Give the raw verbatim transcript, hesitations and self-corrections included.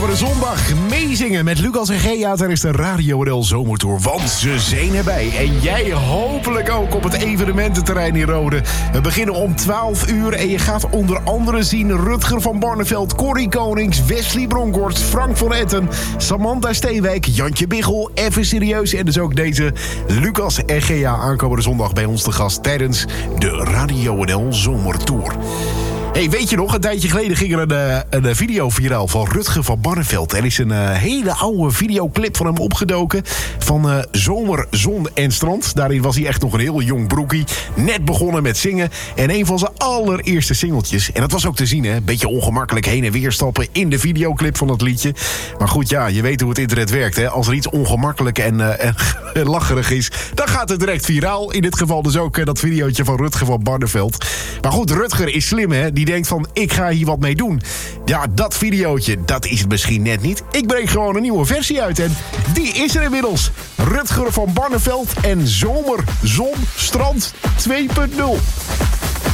aankomende zondag meezingen met Lucas en Gea tijdens de Radio N L Zomertour. Want ze zijn erbij. En jij hopelijk ook op het evenemententerrein in Rode. We beginnen om twaalf uur en je gaat onder andere zien Rutger van Barneveld, Corrie Konings, Wesley Bronkhorst, Frank van Etten, Samantha Steenwijk, Jantje Biggel, Even Serieus en dus ook deze Lucas en Gea aankomende zondag bij ons te gast tijdens de Radio N L Zomertour. Hey, weet je nog, een tijdje geleden ging er een, een video viraal van Rutger van Barneveld. Er is een uh, hele oude videoclip van hem opgedoken van uh, Zomer, Zon en Strand. Daarin was hij echt nog een heel jong broekie. Net begonnen met zingen. En een van zijn allereerste singeltjes. En dat was ook te zien, hè. Een beetje ongemakkelijk heen en weer stappen in de videoclip van dat liedje. Maar goed, ja, je weet hoe het internet werkt, hè. Als er iets ongemakkelijk en, uh, en lacherig is, dan gaat het direct viraal. In dit geval dus ook uh, dat videootje van Rutger van Barneveld. Maar goed, Rutger is slim, hè. Die denkt van, ik ga hier wat mee doen. Ja, dat videootje, dat is het misschien net niet. Ik breng gewoon een nieuwe versie uit en die is er inmiddels. Rutger van Barneveld en Zomer, Zon, Strand twee punt nul.